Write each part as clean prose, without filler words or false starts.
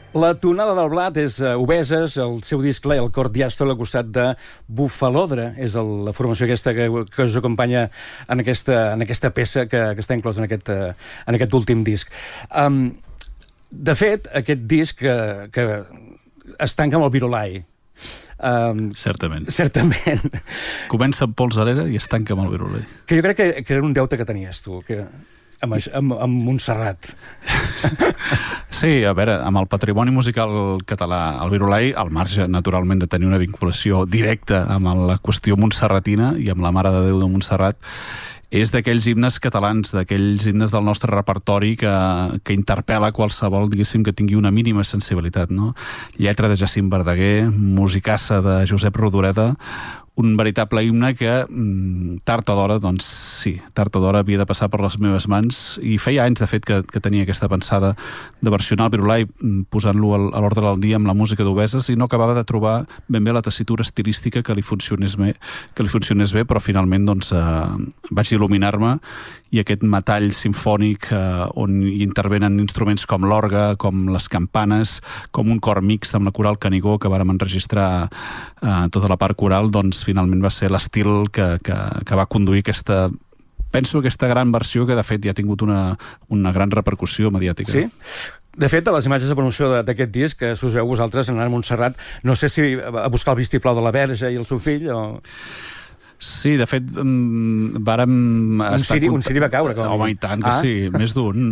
La tonada del blat és Obeses, el seu disc El cor diàstol al costat de Bufalodre. És la formació aquesta que us acompanya en aquesta peça que està inclosa en aquest últim disc. De fet, aquest disc que es tanca amb el Virolai. Certament. Comença amb Polzalera i es tanca amb el Virolai. Que jo crec que era un deute que tenies tu, amb Montserrat. Sí, a veure, amb el patrimoni musical català, el Virolai, al marge, naturalment, de tenir una vinculació directa amb la qüestió montserratina i amb la Mare de Déu de Montserrat, és d'aquells himnes catalans, d'aquells himnes del nostre repertori que interpel·la qualsevol, diguéssim, que tingui una mínima sensibilitat, no? Lletra de Jacint Verdaguer, musicassa de Josep Rodoreda, un veritable himne que tard o d'hora, doncs sí, tard o d'hora havia de passar per les meves mans, i feia anys, de fet, que tenia aquesta pensada de versionar el Virolai, posant-lo a l'ordre del dia amb la música d'Obeses, i no acabava de trobar ben bé la tessitura estilística que li funcionés bé, però finalment doncs vaig il·luminar-me, i aquest metall simfònic on hi intervenen instruments com l'orgue, com les campanes, com un cor mixt amb la coral Canigó que vàrem enregistrar tota la part coral, doncs finalment va ser l'estil que va conduir aquesta gran versió, que de fet ja ha tingut una gran repercussió mediàtica. Sí? De fet, a les imatges de promoció d'aquest disc, que us veu vosaltres anant a Montserrat, no sé si a buscar el vistiplau de la Verge i el seu fill, o... Sí, de fet, vàrem... Un ciri va caure. Home, i tant que sí, més d'un.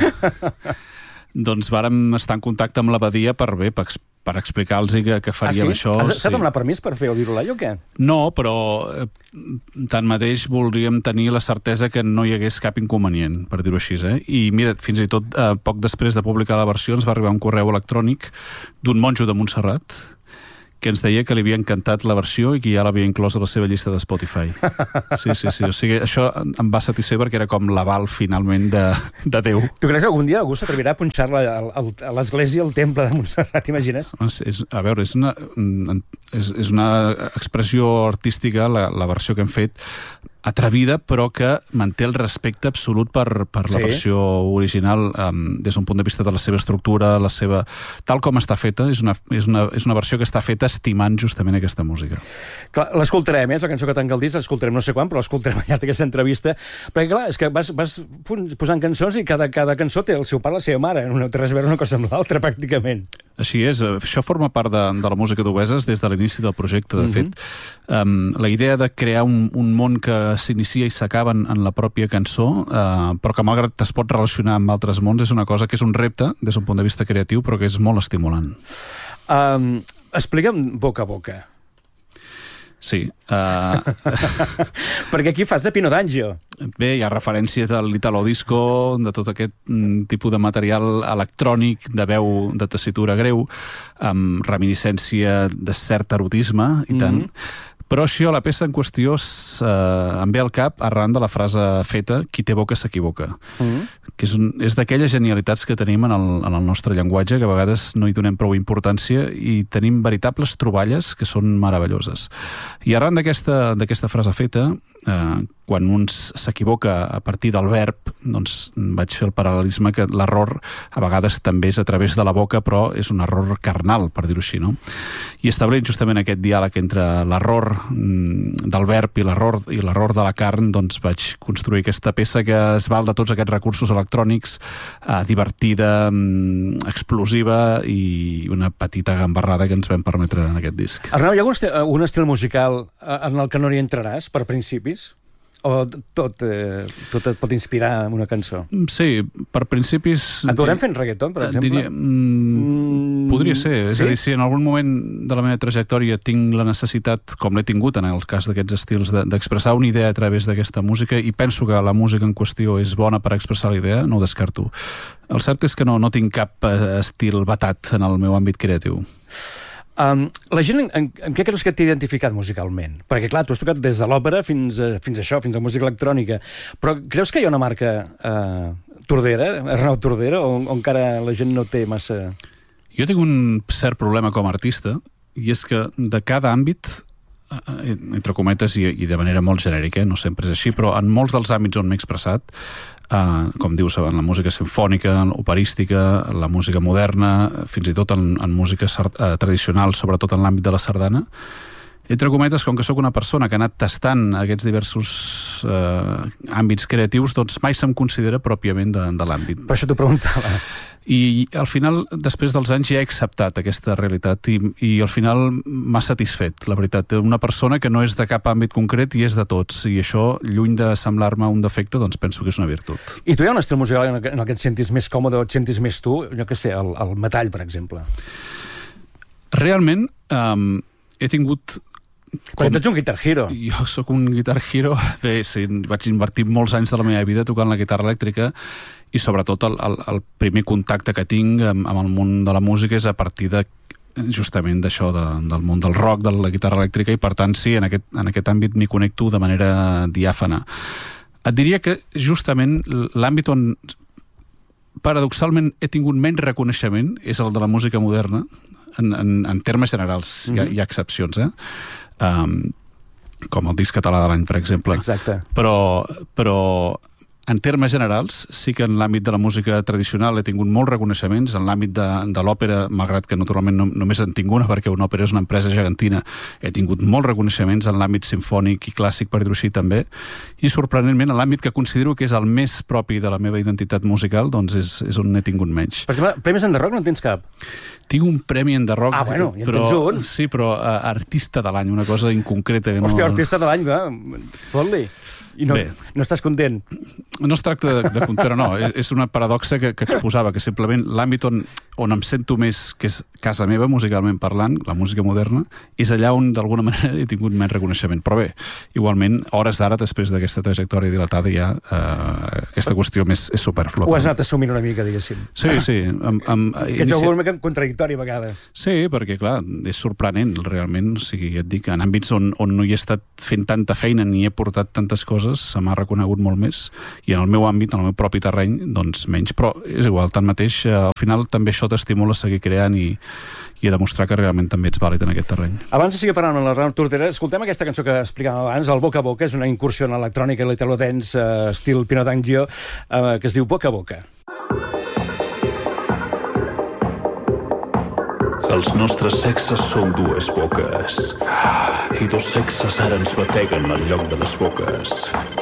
Doncs vàrem estar en contacte amb l'abadia per explicar-los que faríem això. Has de demanar permís per fer el Virolai o què? No, però tanmateix voldríem tenir la certesa que no hi hagués cap inconvenient, per dir-ho així. I mira, fins i tot poc després de publicar la versió ens va arribar un correu electrònic d'un monjo de Montserrat que ens deia que li havia encantat la versió i que ja l'havia inclòs a la seva llista de Spotify. Sí. O sigui, això em va satisfer perquè era com l'aval, finalment, de Déu. Tu creus que algun dia algú s'atrevirà a punxar-la a l'església, al temple de Montserrat, t'imagines? A veure, és una expressió artística, la versió que hem fet, atrevida, però que manté el respecte absolut per la versió original des d'un punt de vista de la seva estructura, tal com està feta. És una versió que està feta estimant justament aquesta música. Clar, l'escoltarem, és la cançó que tanca el disc, l'escoltarem no sé quan, però l'escoltarem allà d'aquesta entrevista, perquè clar, és que vas posant cançons i cada cançó té el seu pare i la seva mare, no té res a veure una cosa amb l'altra, pràcticament. Així és, això forma part de la música d'Obeses des de l'inici del projecte, de fet. La idea de crear un món que s'inicia i s'acaba en la pròpia cançó, però que malgrat es pot relacionar amb altres mons, és una cosa que és un repte des d'un punt de vista creatiu, però que és molt estimulant. Explica'm boca a boca. Sí. Perquè aquí fas de Pino D'Angio. Bé, hi ha referència de l'Italo Disco, de tot aquest tipus de material electrònic, de veu de tessitura greu, amb reminiscència de cert erotisme, i tant. Però això, la peça en qüestió em ve al cap arran de la frase feta «Qui té boca s'equivoca», que és d'aquelles genialitats que tenim en el nostre llenguatge, que a vegades no hi donem prou importància i tenim veritables troballes que són meravelloses. I arran d'aquesta frase feta, quan un s'equivoca a partir del verb, doncs vaig fer el paral·lelisme que l'error a vegades també és a través de la boca, però és un error carnal, per dir-ho així, no? I establint justament aquest diàleg entre l'error del verb i l'error de la carn, doncs vaig construir aquesta peça que es val de tots aquests recursos electrònics, divertida, explosiva i una petita gambarrada que ens vam permetre en aquest disc. Arnau, hi ha un estil musical en el que no hi entraràs per principis? O tot et pot inspirar en una cançó? Sí, per principis... Et veurem fent reggaeton, per exemple? Podria ser. És a dir, si en algun moment de la meva trajectòria tinc la necessitat, com l'he tingut en el cas d'aquests estils, d'expressar una idea a través d'aquesta música, i penso que la música en qüestió és bona per expressar la idea, no ho descarto. El cert és que no tinc cap estil vetat en el meu àmbit creatiu. La gent, en què creus que t'ha identificat musicalment? Perquè, clar, tu has tocat des de l'òpera fins a la música electrònica, però creus que hi ha una marca Tordera, Arnau Tordera, o encara la gent no té massa... Jo tinc un cert problema com a artista, i és que de cada àmbit entre cometes i de manera molt genèrica, no sempre és així, però en molts dels àmbits on m'he expressat, com dius, en la música simfònica, operística, la música moderna, fins i tot en música tradicional, sobretot en l'àmbit de la sardana, entre cometes, com que sóc una persona que ha anat tastant aquests diversos àmbits creatius, doncs mai se'm considera pròpiament de l'àmbit. Per això t'ho preguntava. I al final, després dels anys, ja he acceptat aquesta realitat i al final m'ha satisfet, la veritat. Una persona que no és de cap àmbit concret i és de tots, i això, lluny de semblar-me un defecte, doncs penso que és una virtut. I tu hi ha un estil musical en el que et sentis més còmode o et sentis més tu? Jo què sé, el metall, per exemple. Realment, he tingut... Perquè tu ets un Guitar Hero. Jo sóc un Guitar Hero. Bé, sí, vaig invertir molts anys de la meva vida tocant la guitarra elèctrica i sobretot el primer contacte que tinc amb el món de la música és a partir de justament d'això, del món del rock, de la guitarra elèctrica, i per tant sí, en aquest àmbit m'hi connecto de manera diàfana. Et diria que justament l'àmbit on paradoxalment he tingut menys reconeixement és el de la música moderna, en termes generals. Hi ha excepcions, com el disc català de l'any, per exemple. Exacte. Però en termes generals, sí que en l'àmbit de la música tradicional he tingut molts reconeixements, en l'àmbit de l'òpera, malgrat que naturalment només en tinc una, perquè una òpera és una empresa gegantina, he tingut molts reconeixements en l'àmbit simfònic i clàssic, per dir-ho així, també, i sorprenentment en l'àmbit que considero que és el més propi de la meva identitat musical, doncs és on n'he tingut menys. Per exemple, premis Enderrock no en tens cap? Tinc un premi Enderrock, bueno, ja en tens un. Sí, però artista de l'any, una cosa inconcreta. Hòstia, artista de l'any, va, fot-li. I no estàs content? No es tracta de content, no. És una paradoxa que exposava, que simplement l'àmbit on em sento més, que és casa meva, musicalment parlant, la música moderna, és allà on d'alguna manera he tingut menys reconeixement. Però bé, igualment, hores d'ara, després d'aquesta trajectòria dilatada, ja aquesta qüestió més és superflua. Ho has anat assumint una mica, diguéssim. Sí. Que ets una mica contradictori a vegades. Sí, perquè, clar, és sorprenent, realment. O sigui, ja et dic, en àmbits on no hi he estat fent tanta feina ni he portat tantes coses, se m'ha reconegut molt més, i en el meu àmbit, en el meu propi terreny, doncs menys. Però és igual, tanmateix, al final també això t'estimula a seguir creant i a demostrar que realment també ets vàlid en aquest terreny. Abans de seguir parlant amb la Ram Tortera, escoltem aquesta cançó que explicàvem abans, el Boca a Boca, és una incursió en electrònica i l'italo dance estil Pino D'Angio, que es diu Boca a Boca. Els nostres sexes són dues boques i dos sexes ara ens bateguen al lloc de les boques.